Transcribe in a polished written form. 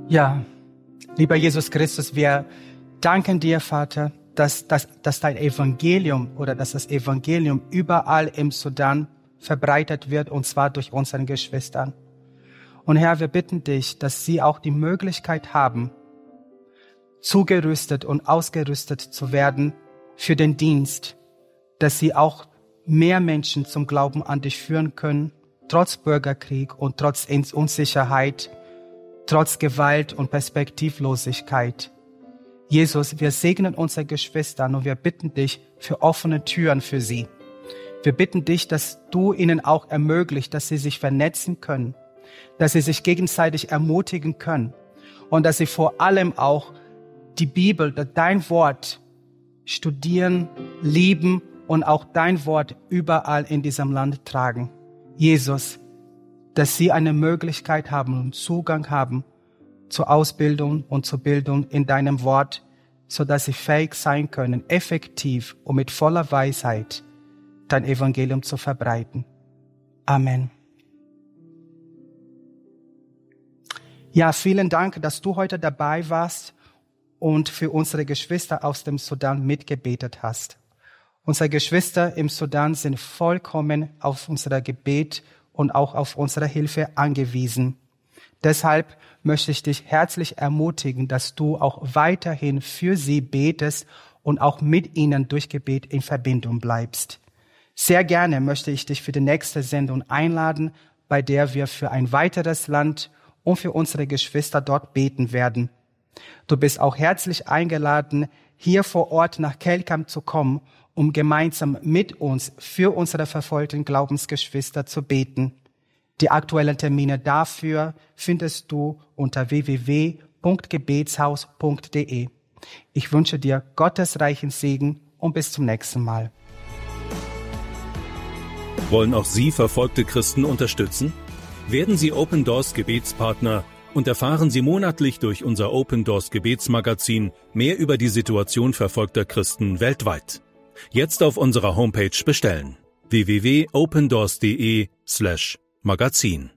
Ja, lieber Jesus Christus, wir danken dir, Vater, dass dein Evangelium oder dass das Evangelium überall im Sudan verbreitet wird, und zwar durch unsere Geschwister. Und Herr, wir bitten dich, dass sie auch die Möglichkeit haben, zugerüstet und ausgerüstet zu werden für den Dienst, dass sie auch mehr Menschen zum Glauben an dich führen können, trotz Bürgerkrieg und trotz Unsicherheit, trotz Gewalt und Perspektivlosigkeit. Jesus, wir segnen unsere Geschwister und wir bitten dich für offene Türen für sie. Wir bitten dich, dass du ihnen auch ermöglicht, dass sie sich vernetzen können, dass sie sich gegenseitig ermutigen können und dass sie vor allem auch die Bibel, dein Wort studieren, lieben und auch dein Wort überall in diesem Land tragen. Jesus, dass sie eine Möglichkeit haben und Zugang haben zur Ausbildung und zur Bildung in deinem Wort, sodass sie fähig sein können, effektiv und mit voller Weisheit dein Evangelium zu verbreiten. Amen. Ja, vielen Dank, dass du heute dabei warst und für unsere Geschwister aus dem Sudan mitgebetet hast. Unsere Geschwister im Sudan sind vollkommen auf unser Gebet und auch auf unsere Hilfe angewiesen. Deshalb möchte ich dich herzlich ermutigen, dass du auch weiterhin für sie betest und auch mit ihnen durch Gebet in Verbindung bleibst. Sehr gerne möchte ich dich für die nächste Sendung einladen, bei der wir für ein weiteres Land und für unsere Geschwister dort beten werden. Du bist auch herzlich eingeladen, hier vor Ort nach Kelkam zu kommen, um gemeinsam mit uns für unsere verfolgten Glaubensgeschwister zu beten. Die aktuellen Termine dafür findest du unter www.gebetshaus.de. Ich wünsche dir Gottes reichen Segen und bis zum nächsten Mal. Wollen auch Sie verfolgte Christen unterstützen? Werden Sie Open Doors Gebetspartner und erfahren Sie monatlich durch unser Open Doors Gebetsmagazin mehr über die Situation verfolgter Christen weltweit. Jetzt auf unserer Homepage bestellen: www.opendoors.de/Magazin.